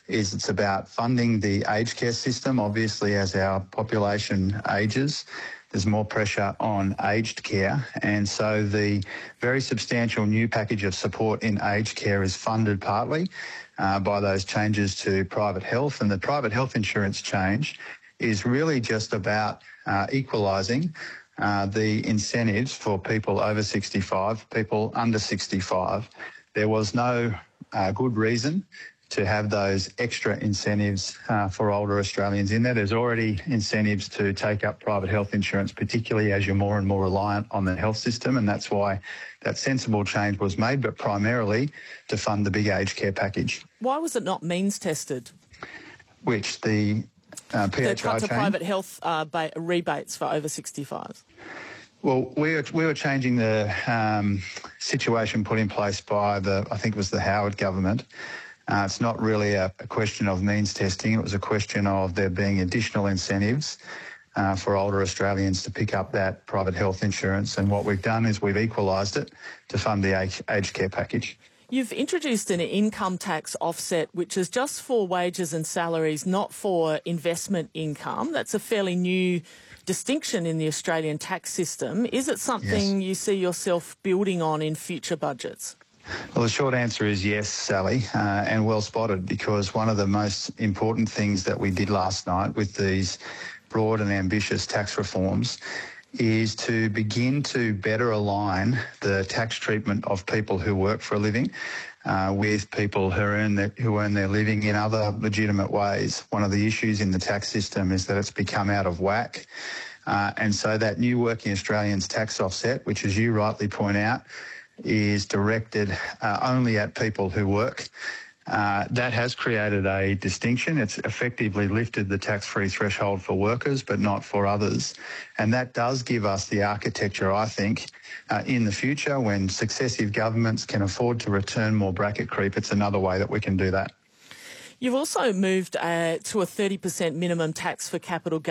is it's about funding the aged care system. Obviously, as our population ages, there's more pressure on aged care, and so the very substantial new package of support in aged care is funded partly by those changes to private health, and the private health insurance change is really just about equalising the incentives for people over 65, people under 65. There was no good reason to have those extra incentives for older Australians in there. There's already incentives to take up private health insurance, particularly as you're more and more reliant on the health system, and that's why that sensible change was made, but primarily to fund the big aged care package. Why was it not means tested? Which, the PHI the cut to change? private health rebates for over 65s. Well, we were changing the situation put in place by I think it was the Howard government. It's not really a question of means testing. It was a question of there being additional incentives for older Australians to pick up that private health insurance. And what we've done is we've equalised it to fund the aged care package. You've introduced an income tax offset, which is just for wages and salaries, not for investment income. That's a fairly new distinction in the Australian tax system. Is it something you see yourself building on in future budgets? Well, the short answer is yes, Sally, and well spotted, because one of the most important things that we did last night with these broad and ambitious tax reforms is to begin to better align the tax treatment of people who work for a living with people who earn their living in other legitimate ways. One of the issues in the tax system is that it's become out of whack. And so that new Working Australians tax offset, which, as you rightly point out, is directed only at people who work. That has created a distinction. It's effectively lifted the tax-free threshold for workers, but not for others. And that does give us the architecture, I think, in the future when successive governments can afford to return more bracket creep. It's another way that we can do that. You've also moved to a 30% minimum tax for capital gains.